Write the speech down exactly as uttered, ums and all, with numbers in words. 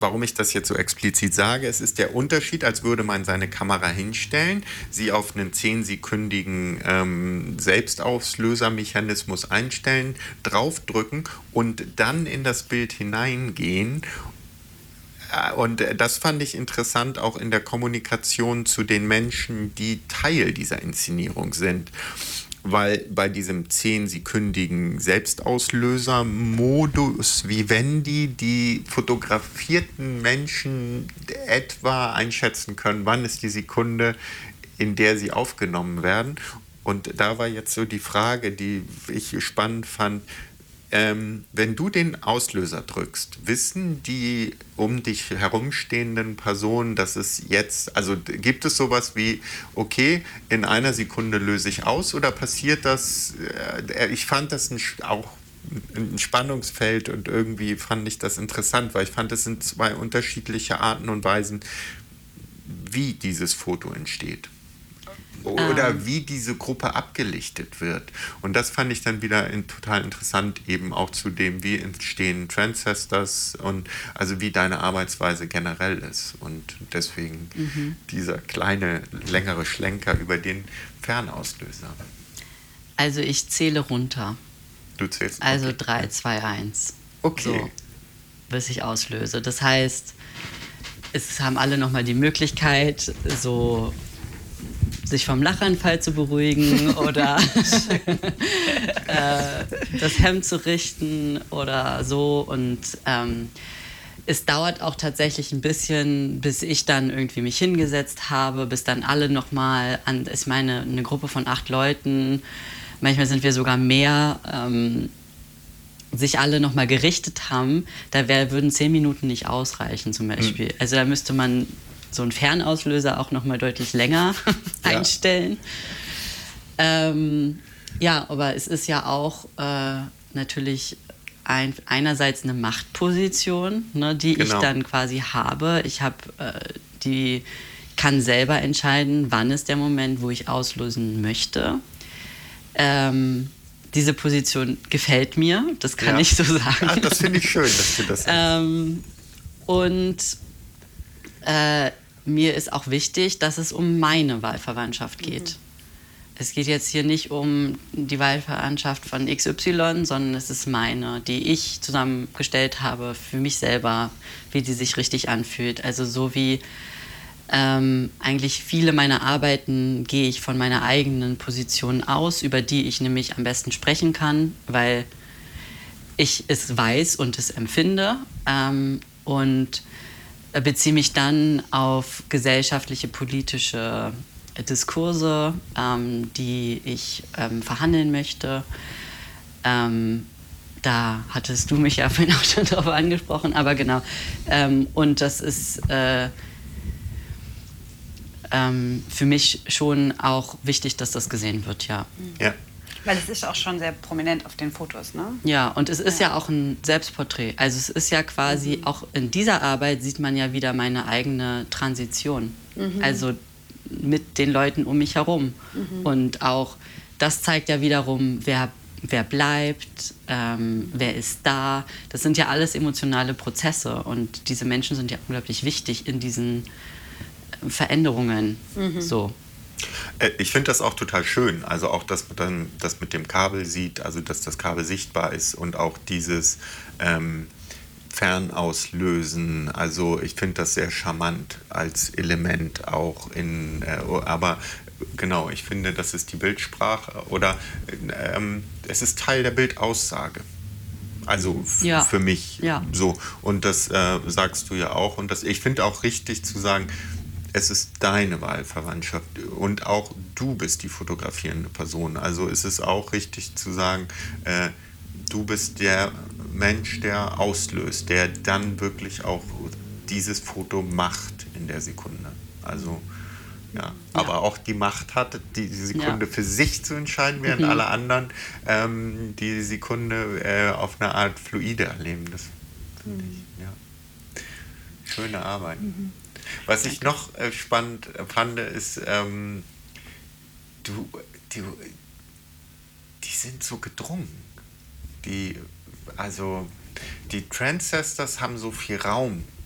warum ich das jetzt so explizit sage, es ist der Unterschied, als würde man seine Kamera hinstellen, sie auf einen zehnsekündigen ähm, Selbstauslösermechanismus einstellen, draufdrücken und dann in das Bild hineingehen. Und das fand ich interessant auch in der Kommunikation zu den Menschen, die Teil dieser Inszenierung sind. Weil bei diesem zehnsekündigen Selbstauslöser-Modus Vivendi die fotografierten Menschen etwa einschätzen können, wann ist die Sekunde, in der sie aufgenommen werden. Und da war jetzt so die Frage, die ich spannend fand, ähm, wenn du den Auslöser drückst, wissen die um dich herumstehenden Personen, dass es jetzt, also gibt es sowas wie, okay, in einer Sekunde löse ich aus oder passiert das, äh, ich fand das ein, auch ein Spannungsfeld und irgendwie fand ich das interessant, weil ich fand, es sind zwei unterschiedliche Arten und Weisen, wie dieses Foto entsteht. Oder ähm. wie diese Gruppe abgelichtet wird. Und das fand ich dann wieder in, total interessant, eben auch zu dem, wie entstehen Trendsetters und also wie deine Arbeitsweise generell ist. Und deswegen mhm. dieser kleine, längere Schlenker über den Fernauslöser. Also ich zähle runter. Du zählst? Also okay. drei, zwei, eins. Okay. So, bis ich auslöse. Das heißt, es haben alle nochmal die Möglichkeit, so sich vom Lachanfall zu beruhigen oder äh, das Hemd zu richten oder so. Und ähm, es dauert auch tatsächlich ein bisschen, bis ich dann irgendwie mich hingesetzt habe, bis dann alle nochmal an, ich meine, eine Gruppe von acht Leuten, manchmal sind wir sogar mehr, ähm, sich alle nochmal gerichtet haben. Da wär, würden zehn Minuten nicht ausreichen zum Beispiel. Mhm. Also da müsste man so einen Fernauslöser auch noch mal deutlich länger ja. einstellen. Ähm, ja, aber es ist ja auch äh, natürlich ein, einerseits eine Machtposition, ne, die genau. ich dann quasi habe. Ich habe äh, die kann selber entscheiden, wann ist der Moment, wo ich auslösen möchte. Ähm, diese Position gefällt mir, das kann ja. ich so sagen. Ach, das finde ich schön, dass du das sagst. Ähm, und äh, mir ist auch wichtig, dass es um meine Wahlverwandtschaft geht. Mhm. Es geht jetzt hier nicht um die Wahlverwandtschaft von X Y, sondern es ist meine, die ich zusammengestellt habe für mich selber, wie die sich richtig anfühlt. Also so wie ähm, eigentlich viele meiner Arbeiten gehe ich von meiner eigenen Position aus, über die ich nämlich am besten sprechen kann, weil ich es weiß und es empfinde ähm, und beziehe mich dann auf gesellschaftliche, politische Diskurse, ähm, die ich ähm, verhandeln möchte. Ähm, da hattest du mich ja vorhin auch schon drauf angesprochen, aber genau. Ähm, und das ist äh, ähm, für mich schon auch wichtig, dass das gesehen wird, ja. Ja. Weil es ist auch schon sehr prominent auf den Fotos, ne? Ja, und es ist ja, ja auch ein Selbstporträt. Also es ist ja quasi, mhm. auch in dieser Arbeit sieht man ja wieder meine eigene Transition. Mhm. Also mit den Leuten um mich herum. Mhm. Und auch, das zeigt ja wiederum, wer, wer bleibt, ähm, wer ist da. Das sind ja alles emotionale Prozesse. Und diese Menschen sind ja unglaublich wichtig in diesen Veränderungen. Mhm. So. Ich finde das auch total schön, also auch, dass man dann das mit dem Kabel sieht, also dass das Kabel sichtbar ist und auch dieses ähm, Fernauslösen, also ich finde das sehr charmant als Element auch in, äh, aber genau, ich finde, das ist die Bildsprache oder ähm, es ist Teil der Bildaussage. Also f- ja. für mich ja. so und das äh, sagst du ja auch und das, ich finde auch richtig zu sagen, es ist deine Wahlverwandtschaft und auch du bist die fotografierende Person. Also ist es auch richtig zu sagen, äh, du bist der Mensch, der auslöst, der dann wirklich auch dieses Foto macht in der Sekunde. Also ja, ja. aber auch die Macht hat, die Sekunde ja. für sich zu entscheiden, während mhm. alle anderen ähm, die Sekunde äh, auf eine Art fluide erleben. Das finde mhm. ich, ja. Schöne Arbeit. Mhm. Was ich noch äh, spannend fand, ist, ähm, du, die, die sind so gedrungen. Die, also die Trendsetters haben so viel Raum